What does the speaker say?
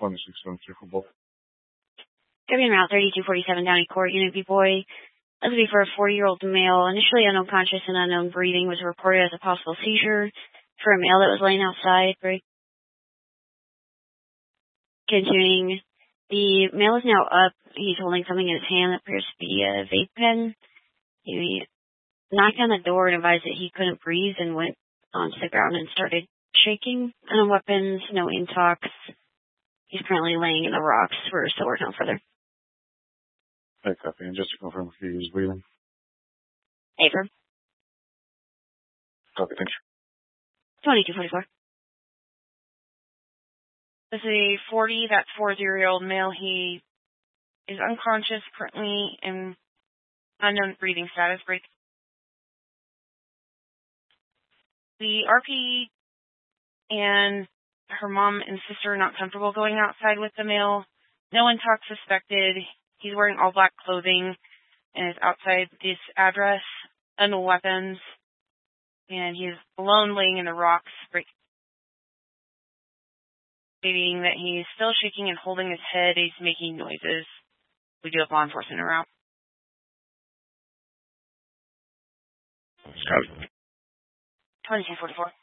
2673 for both. Deputy Route 3247 Downey Court, Unit B Boy. This would be for a 40-year-old male, initially unknown conscious and unknown breathing, was reported as a possible seizure for a male that was laying outside. Continuing, the male is now up. He's holding something in his hand that appears to be a vape pen. He knocked on the door and advised that he couldn't breathe and went onto the ground and started shaking. No weapons, no intox. He's currently laying in the rocks. We're still working on further. Hey, copy. And just to confirm if he is breathing. Affirm. Copy, thank you. 2244. This is a 40-year-old male. He is unconscious currently in unknown breathing status. Break. The RP and her mom and sister are not comfortable going outside with the male. No intox suspected. He's wearing all black clothing and is outside this address. No weapons. And he's alone laying in the rocks. Stating that he's still shaking and holding his head. He's making noises. We do have law enforcement around. 2244.